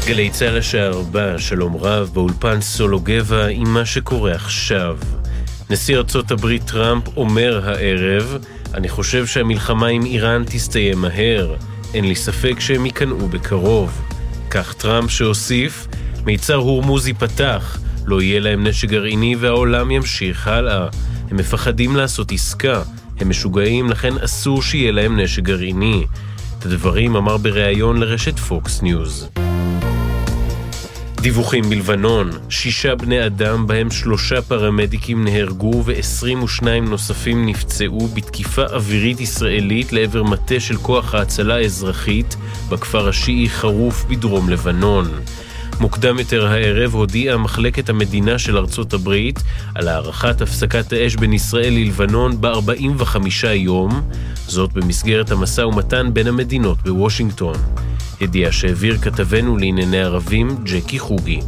גלי צהל השעה 4, שלום רב, באולפן סולו גבע עם מה שקורה עכשיו. נשיא ארצות הברית טראמפ אומר הערב, אני חושב שהמלחמה עם איראן תסתיים מהר, אין לי ספק שהם ייכנעו בקרוב. כך טראמפ שהוסיף, מיצר הורמוז ייפתח, לא יהיה להם נשק גרעיני והעולם ימשיך הלאה. הם מפחדים לעשות עסקה, הם משוגעים, לכן אסור שיהיה להם נשק גרעיני. את הדברים אמר בריאיון לרשת פוקס ניוז. דיווחים בלבנון, 6 בני אדם בהם 3 פרמדיקים נהרגו ו22 נוספים נפצעו בתקיפה אווירית ישראלית לעבר מטה של כוח ההצלה האזרחית בכפר השיעי חרוף בדרום לבנון. מוקדם יותר הערב הודיעה מחלקת המדינה של ארצות הברית על הערכת הפסקת האש בין ישראל ללבנון ב-45 יום, זאת במסגרת המשא ומתן בין המדינות בוושינגטון. ידיעה שהעביר כתבנו לענייני ערבים ג'קי חוגי.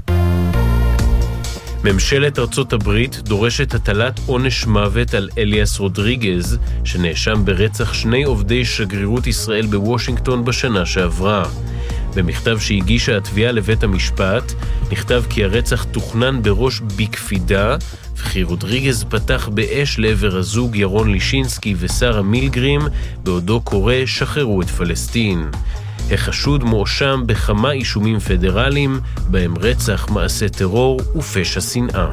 ממשלת ארצות הברית דורשת הטלת עונש מוות על אליאס רודריגז, שנאשם ברצח 2 עובדי שגרירות ישראל בוושינגטון בשנה שעברה. במכתב שהגישה התביעה לבית המשפט, נכתב כי הרצח תוכנן בראש בקפידה, וכי רודריגז פתח באש לעבר הזוג ירון לישינסקי ושרה מילגרים, בעודו קורא שחררו את פלסטין. החשוד מואשם בכמה אישומים פדרליים, בהם רצח, מעשה טרור ופשע שנאה.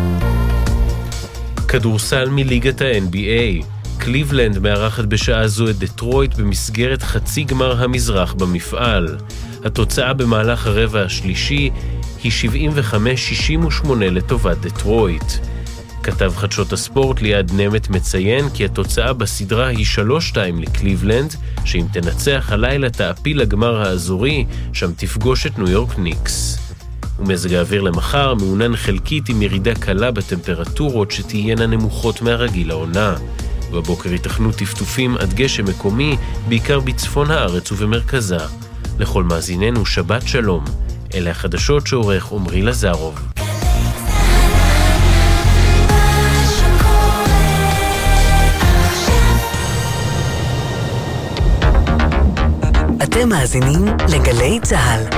כדורסל מליגת ה-NBA. קליבלנד מארחת בשעה זו את דטרויט במסגרת חצי גמר המזרח במפעל. התוצאה במהלך הרבע השלישי היא 75-68 לטובת דטרויט. כתב חדשות הספורט ליעד נמת מציין כי התוצאה בסדרה היא 3-2 לקליבלנד, שאם תנצח הלילה תעפיל לגמר האזורי, שם תפגוש את ניו יורק ניקס. ומזג האוויר למחר מעונן חלקית עם ירידה קלה בטמפרטורות שתהיינה נמוכות מהרגיל לעונה. בבוקר ייתכנו טפטופים עד גשם מקומי, בעיקר בצפון הארץ ובמרכזה. לכל מאזיננו שבת שלום. אלה החדשות שעורך עומרי לזרוב. אתם מאזינים לגלי צהל.